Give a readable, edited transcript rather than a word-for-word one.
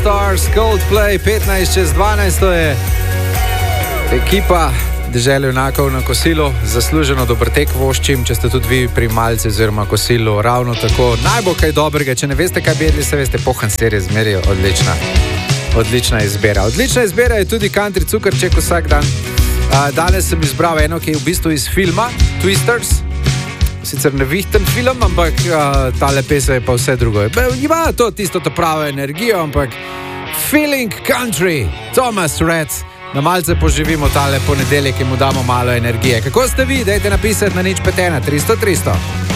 Stars, Coldplay, 15 čez 12, to je ekipa Dežele junakov na kosilu. Zasluženo dober tek voščim, če ste tudi vi pri malce oziroma kosilu, ravno tako. Naj bo kaj dobrega, če ne veste, kaj bi jedli, se veste, pohan serije zmeri odlična. Odlična izbira. Odlična izbira je tudi country cukrček vsak dan. Danes sem izbral eno, ki je v bistvu iz filma Twisters. Sicer nevihten film, ampak tale pesem je pa vse drugo. Ima to tisto pravo energijo, ampak Feeling Country, Thomas Rhett. Da malce poživimo tale ponedeljek in mu damo malo energije. Kako ste vi? Dajte napisati na 051 300 300.